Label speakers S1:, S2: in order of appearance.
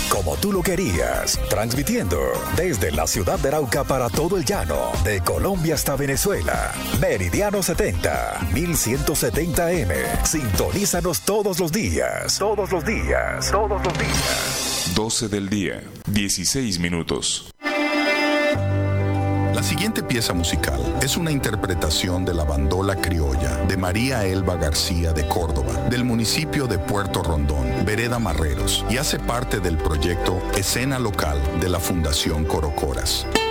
S1: como tú lo querías, transmitiendo desde la ciudad de Arauca para todo el llano, de Colombia hasta Venezuela. Meridiano 70, 1170M. Sintonízanos todos los días.
S2: 12 del día, 16 minutos.
S3: La siguiente pieza musical es una interpretación de la bandola criolla de María Elba García de Córdoba, del municipio de Puerto Rondón, Vereda Marreros, y hace parte del proyecto Escena Local de la Fundación Corocoras.